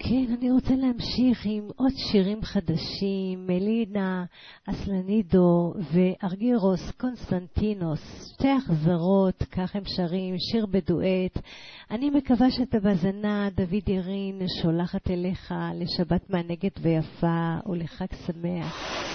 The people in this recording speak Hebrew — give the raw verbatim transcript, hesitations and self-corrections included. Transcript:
כן, אני רוצה להמשיך עם עוד שירים חדשים, מלינה אסלנידו וארגירוס קונסטנטינוס, שתי החזרות, כך הם שרים, שיר בדואט. אני מקווה שאתה בהזנה, דוד ירין, שולחת אליך לשבת מענגת ויפה ולחג שמח.